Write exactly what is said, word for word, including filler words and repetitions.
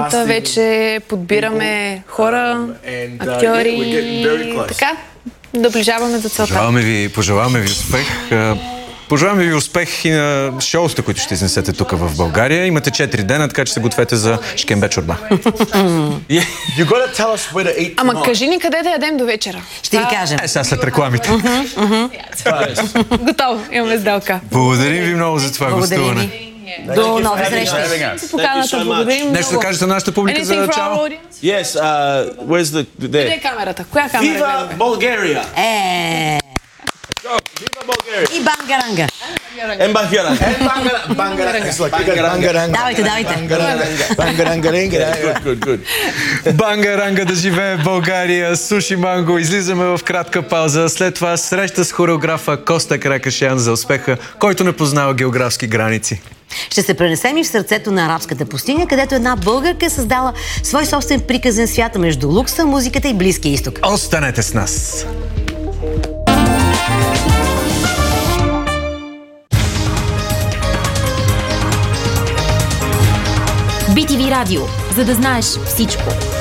работа, вече подбираме хора, актьори, така, доближаваме до целта. Пожелаваме ви, пожелаваме ви успех. Пожелаваме ви успех и на шоуста, които ще изнесете тук в България. Имате четири дена, така че се гответе за шкембе чорба. Ама кажи ни къде да ядем до вечера. Ще ви кажем. Е, сега след рекламите. Готово, имаме сделка. Благодарим ви много за това гостуване. До нови срещи. Поканата, благодарим. Нещо да кажете на нашата публика за чао? Yes, uh, where's the... Къде е камерата? Коя камера? Viva Bulgaria! Е. Viva Bulgaria! И бангаранга. Ембахиран. Бангаранга. Давайте, давайте. Good, good, good. Бангаранга да живее в България, Суши Манго. Излизаме в кратка пауза. След това среща с хореографа Коста Каракашян за успеха, който не познава географски граници. Ще се пренесем и в сърцето на арабската пустиня, където една българка е създала свой собствен приказен свят между лукса, музиката и Близкия изток. Останете с нас! би ти ви Радио, за да знаеш всичко.